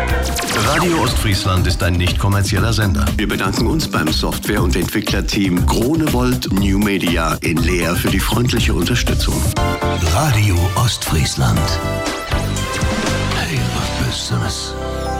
Radio Ostfriesland ist ein nicht kommerzieller Sender. Wir bedanken uns beim Software- und Entwicklerteam Gronewold New Media in Leer für die freundliche Unterstützung. Radio Ostfriesland. Hey, was Besseres.